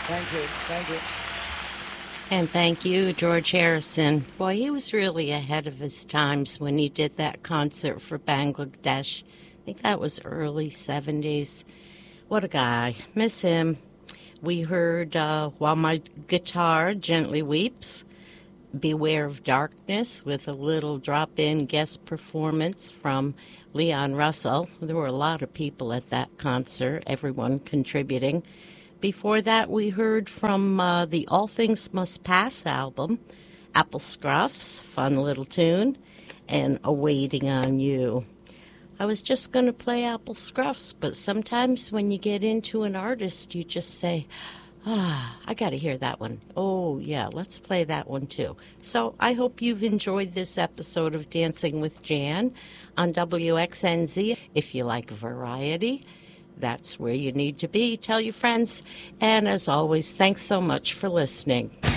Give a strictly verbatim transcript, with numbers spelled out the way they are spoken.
Thank you. Thank you. And thank you, George Harrison. Boy, he was really ahead of his times when he did that concert for Bangladesh. I think that was early seventies. What a guy. Miss him. We heard uh, While My Guitar Gently Weeps, Beware of Darkness, with a little drop-in guest performance from Leon Russell. There were a lot of people at that concert, everyone contributing. Before that, we heard from uh, the All Things Must Pass album, Apple Scruffs, fun little tune, and A Waiting on You. I was just going to play Apple Scruffs, but sometimes when you get into an artist, you just say, ah, I got to hear that one. Oh, yeah, let's play that one too. So I hope you've enjoyed this episode of Dancing with Jan on W X N Z. If you like variety, that's where you need to be. Tell your friends. And as always, thanks so much for listening.